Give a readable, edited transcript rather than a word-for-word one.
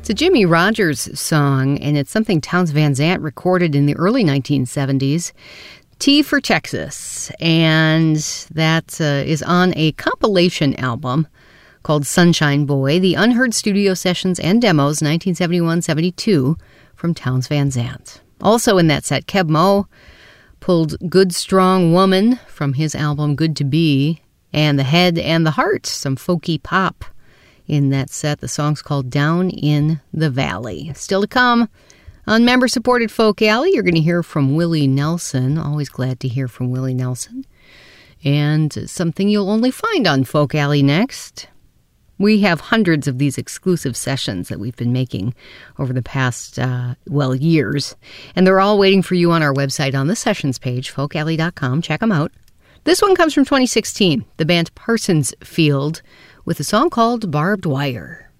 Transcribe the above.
It's a Jimmie Rodgers song, and it's something Townes Van Zandt recorded in the early 1970s. T for Texas, and that is on a compilation album called Sunshine Boy, the Unheard Studio Sessions and Demos, 1971-72, from Townes Van Zandt. Also in that set, Keb' Mo' pulled Good Strong Woman from his album Good to Be, and The Head and the Heart, some folky pop in that set. The song's called Down in the Valley. Still to come on member-supported Folk Alley, you're going to hear from Willie Nelson. Always glad to hear from Willie Nelson. And something you'll only find on Folk Alley next. We have hundreds of these exclusive sessions that we've been making over the past, years. And they're all waiting for you on our website on the sessions page, folkalley.com. Check them out. This one comes from 2016, the band Parsons Field, with a song called Barbed Wire.